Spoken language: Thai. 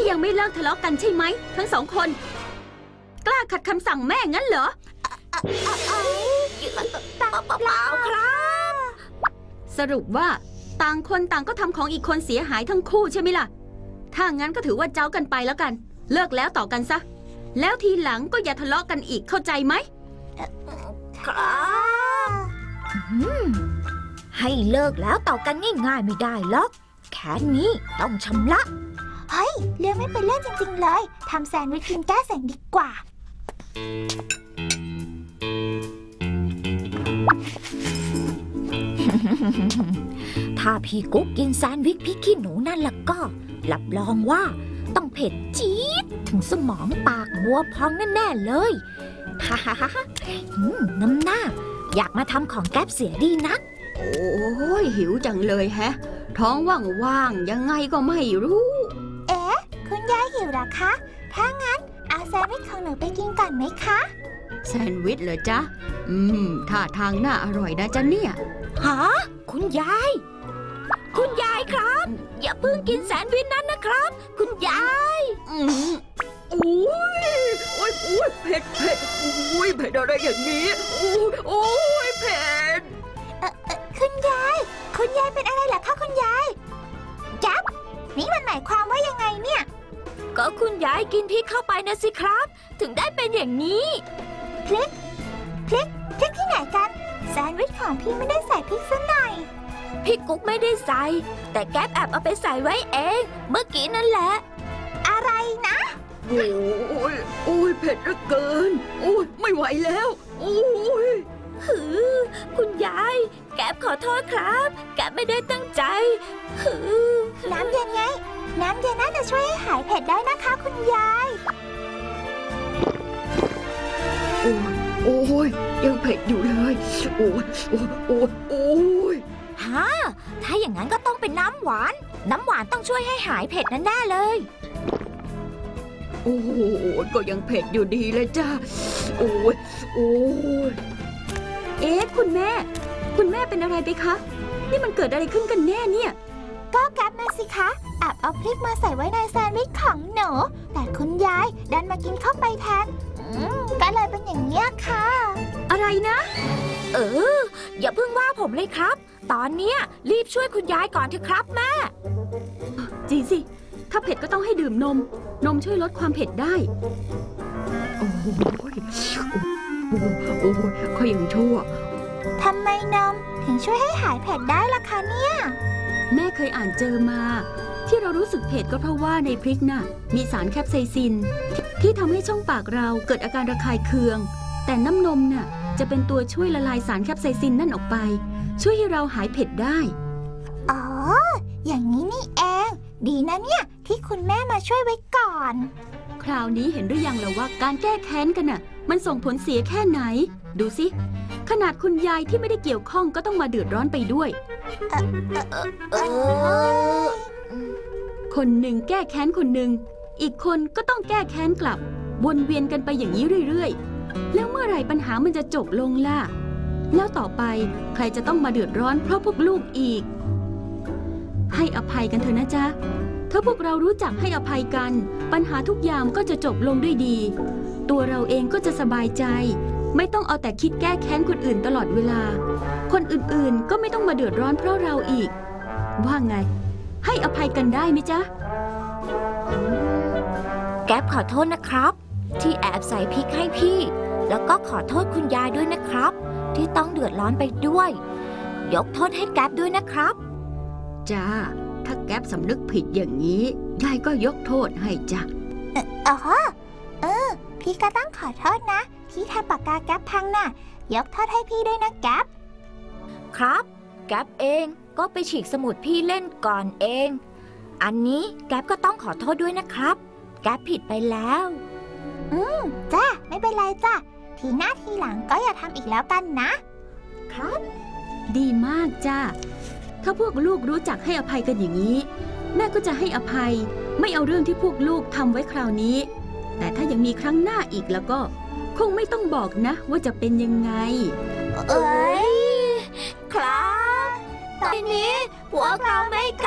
ยังไม่เลิกทะเลาะกันใช่ไหมทั้งสองคนกล้าขัดคำสั่งแม่งั้นเหรอเปล่าครับสรุปว่าต่างคนต่างก็ทำของอีกคนเสียหายทั้งคู่ใช่ไหมล่ะถ้างั้นก็ถือว่าเจ้ากันไปแล้วกันเลิกแล้วต่อกันซะแล้วทีหลังก็อย่าทะเลาะกันอีกเข้าใจไหมครับให้เลิกแล้วต่อกันง่ายๆไม่ได้หรอกแค่นี้ต้องชำระเฮ้ยเรื่องไม่เป็นเรื่องจริงๆเลยทำแซนด์วิชกินแก้เสียงดีกว่าถ้าพี่กุ๊กกินแซนด์วิชพริกขี้หนูนั่นล่ะก็รับรองว่าต้องเผ็ดจี๊ดถึงสมองปากบัวพองแน่ๆเลยฮ่าฮ่าฮ่าน้ำหน้าอยากมาทำของแก๊ปเสียดีนักโอ้ยหิวจังเลยแฮะท้องว่างๆยังไงก็ไม่รู้เอ๊ะคุณยายหิวหรอคะถ้างั้นเอาแซนด์วิชของหนูไปกินก่อนไหมคะแซนด์วิชเหรอจ๊ะท่าทางน่าอร่อยนะจ๊ะเนี่ยฮะคุณยายครับอย่าเพิ่งกินแซนด์วิชนั้นนะครับคุณยายโอ้ยเผ็ดเผ็ดอะไรอย่างนี้โอ้ยเผ็ดคุณยายเป็นอะไรเหรอคะคุณยายจับนี่มันหมายความว่ายังไงเนี่ยก็คุณยายกินพริกเข้าไปนะสิครับถึงได้เป็นอย่างนี้พริกที่ไหนกันแซนด์วิชของพี่ไม่ได้ใส่พริกซะหน่อยพี่กุ๊กไม่ได้ใส่แต่แก๊ปแอบเอาไปใส่ไว้เองเมื่อกี้นั่นแหละอะไรนะโอ้ยเผ็ดเหลือเกินโอ้ยไม่ไหวแล้วโอ้ยคุณยายแก๊ปขอโทษครับแก๊ปไม่ได้ตั้งใจน้ำเย็นไงน้ำเย็นน่าจะช่วยให้หายเผ็ดได้นะคะคุณยายโอ้ยยังเผ็ดอยู่เลยโอ้ยฮะถ้าอย่างนั้นก็ต้องเป็นน้ำหวานต้องช่วยให้หายเผ็ดแน่ๆเลยโอ้ก็ยังเผ็ดอยู่ดีเลยจ้าโอ้ยเอ๊ะคุณแม่เป็นอะไรไปคะนี่มันเกิดอะไรขึ้นกันแน่เนี่ยก็แก๊ปมาสิคะแอบเอาพริกมาใส่ไว้ในแซนด์วิชของหนูแต่คุณยายดันมากินเข้าไปแทนก็เลยเป็นอย่างนี้ค่ะอะไรนะอย่าเพิ่งว่าผมเลยครับตอนเนี้ยรีบช่วยคุณยายก่อนเถอะครับแม่จริงสิถ้าเผ็ดก็ต้องให้ดื่มนมช่วยลดความเผ็ดได้โอ้ยค่อยยังชั่วทำไมนมถึงช่วยให้หายเผ็ดได้ล่ะคะเนี่ยแม่เคยอ่านเจอมาที่เรารู้สึกเผ็ดก็เพราะว่าในพริกน่ะมีสารแคปไซซินที่ทำให้ช่องปากเราเกิดอาการระคายเคืองแต่น้ำนมน่ะจะเป็นตัวช่วยละลายสารแคปไซซินนั่นออกไปช่วยให้เราหายเผ็ดได้อ๋ออย่างนี้นี่เองดีนะเนี่ยที่คุณแม่มาช่วยไว้ก่อนคราวนี้เห็นหรือยังล่ะว่าการแก้แค้นกันน่ะมันส่งผลเสียแค่ไหนดูสิขนาดคุณยายที่ไม่ได้เกี่ยวข้องก็ต้องมาเดือดร้อนไปด้วยคนหนึ่งแก้แค้นคนหนึ่งอีกคนก็ต้องแก้แค้นกลับวนเวียนกันไปอย่างนี้เรื่อยๆแล้วเมื่อไหร่ปัญหามันจะจบลงล่ะแล้วต่อไปใครจะต้องมาเดือดร้อนเพราะพวกลูกอีกให้อภัยกันเถอะนะจ๊ะถ้าพวกเรารู้จักให้อภัยกันปัญหาทุกอย่างก็จะจบลงด้วยดีตัวเราเองก็จะสบายใจไม่ต้องเอาแต่คิดแก้แค้นคนอื่นตลอดเวลาคนอื่นๆก็ไม่ต้องมาเดือดร้อนเพราะเราอีกว่าไงให้อภัยกันได้ไหมจ๊ะแก๊ปขอโทษนะครับที่แอบใส่พริกให้พี่แล้วก็ขอโทษคุณยายด้วยนะครับที่ต้องเดือดร้อนไปด้วยยกโทษให้แก๊ปด้วยนะครับจ้าถ้าแก๊ปสำนึกผิดอย่างนี้ยายก็ยกโทษให้จ้ะพี่ก็ต้องขอโทษนะที่ทำปากกาแก๊ปพังน่ะยกโทษให้พี่ด้วยนะแก๊ปครับแก๊ปเองก็ไปฉีกสมุดพี่เล่นก่อนเองอันนี้แก๊ปก็ต้องขอโทษด้วยนะครับแก๊ปผิดไปแล้วจ้าไม่เป็นไรจ้ะทีหน้าทีหลังก็อย่าทำอีกแล้วกันนะครับดีมากจ้าถ้าพวกลูกรู้จักให้อภัยกันอย่างนี้แม่ก็จะให้อภัยไม่เอาเรื่องที่พวกลูกทำไว้คราวนี้แต่ถ้ายังมีครั้งหน้าอีกแล้วก็คงไม่ต้องบอกนะว่าจะเป็นยังไงครับตอนนี้พวกเรา